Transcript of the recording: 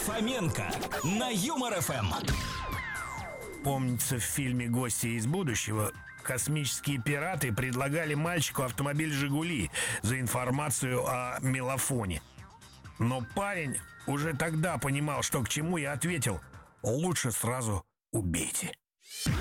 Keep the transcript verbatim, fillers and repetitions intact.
Фоменко на Юмор ФМ. Помнится, в фильме «Гости из будущего» космические пираты предлагали мальчику автомобиль «Жигули» за информацию о мелофоне. Но парень уже тогда понимал, что к чему, и ответил: «Лучше сразу убейте».